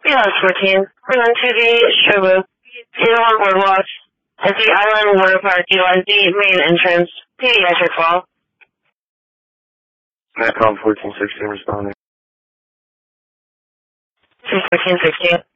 Yeah, 14. We're on to the show booth. Ceylon Boardwalk. At the Island Water Park, utilize the main entrance. Pediatric fall. Natcom 1416 responding. 1416.